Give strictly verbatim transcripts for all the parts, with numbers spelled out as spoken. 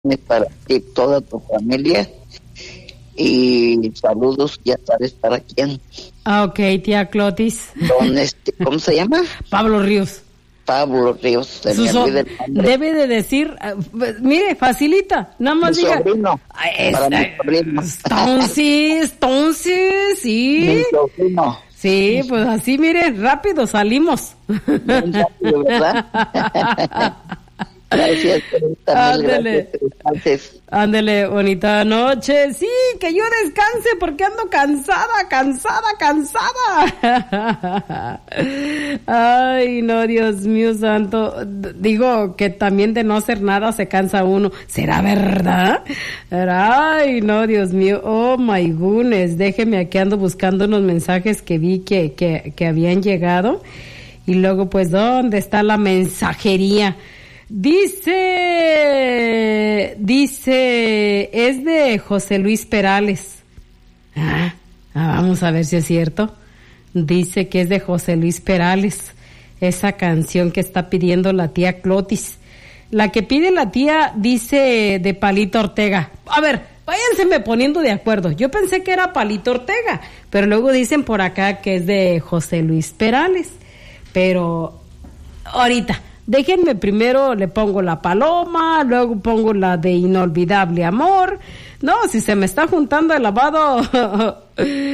para ti, toda tu familia. Y saludos, ya sabes para quién. Ah, ok, tía Clotis. Don este, ¿cómo se llama? Pablo Ríos. Pablo Ríos. Se Su me so- olvida el nombre. debe de decir, uh, mire, facilita, nada más Mi diga. sobrino. Ay, Para mi es- sobrino. Entonces, entonces, sí. Mi sobrino. Sí, pues así, mire, rápido salimos. Bien rápido, ¿verdad? Gracias, señorita, mil Ándele. gracias, descanses. Ándele, bonita noche. Sí, que yo descanse porque ando cansada, cansada, cansada. Ay, no, Dios mío santo. D- Digo que también de no hacer nada se cansa uno. ¿Será verdad? Ay, no, Dios mío. Oh, my goodness. Déjeme aquí, ando buscando unos mensajes que vi que, que, que habían llegado. Y luego, pues, ¿dónde está la mensajería? Dice, dice, es de José Luis Perales. Ah, ah, vamos a ver si es cierto. Dice que es de José Luis Perales, esa canción que está pidiendo la tía Clotis. La que pide la tía dice de Palito Ortega. A ver, váyanseme poniendo de acuerdo. Yo pensé que era Palito Ortega, pero luego dicen por acá que es de José Luis Perales. Pero ahorita, déjenme primero, le pongo la paloma, luego pongo la de Inolvidable Amor. No, si se me está juntando el lavado.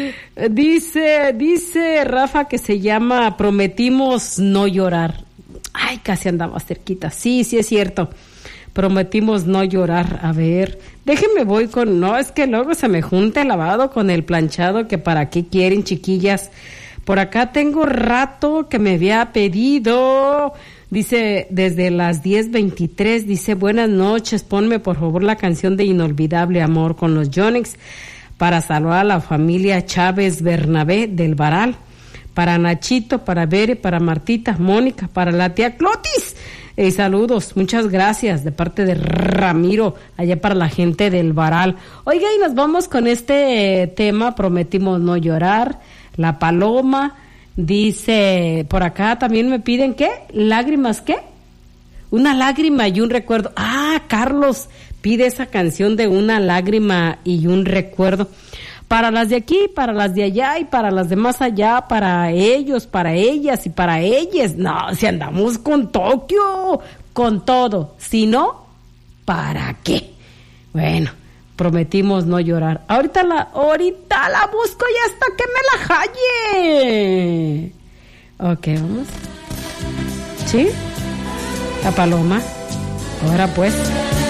dice, dice Rafa que se llama Prometimos No Llorar. Ay, casi andaba cerquita. Sí, sí es cierto. Prometimos no llorar. A ver, déjenme voy con... No, es que luego se me junta el lavado con el planchado, que para qué quieren, chiquillas. Por acá tengo rato que me había pedido... Dice, desde las diez veintitrés, dice, buenas noches, ponme por favor la canción de Inolvidable Amor con los Yonix para saludar a la familia Chávez Bernabé del Varal, para Nachito, para Bere, para Martita, Mónica, para la tía Clotis. Eh, saludos, muchas gracias de parte de Ramiro, allá para la gente del Varal. Oiga, y nos vamos con este tema, Prometimos No Llorar, La Paloma. Dice, por acá también me piden, ¿qué? ¿Lágrimas qué? Una lágrima y un recuerdo. Ah, Carlos pide esa canción de Una lágrima y un recuerdo. Para las de aquí, para las de allá y para las de más allá, para ellos, para ellas y para ellas. No, si andamos con Tokio, con todo. Si no, ¿para qué? Bueno, prometimos no llorar. Ahorita la, ahorita la busco y hasta que me la halle. Ok, vamos. ¿Sí? La paloma. Ahora pues.